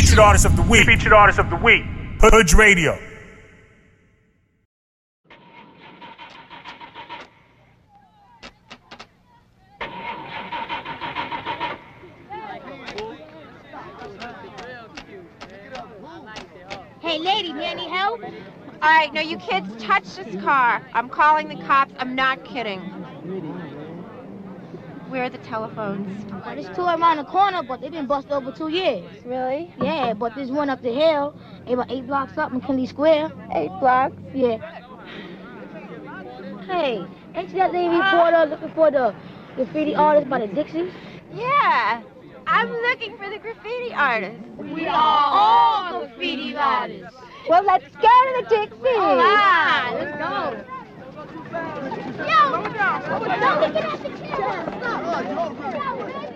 Featured artist of the week. Featured artist of the week. Hood Radio. Hey, lady, need any help? All right, now you kids touch this car. I'm calling the cops. I'm not kidding. Where are the telephones? Well, there's two around the corner, but they've been busted over 2 years. Really? Yeah, but there's one up the hill, about 8 blocks up in Kennedy Square. 8 blocks? Yeah. Hey, ain't you that lady reporter looking for the graffiti artist by the Dixies? Yeah. I'm looking for the graffiti artist. We are all graffiti artists. Well, let's go to the Dixies. All right, let's go. Yo! Don't get at the camera.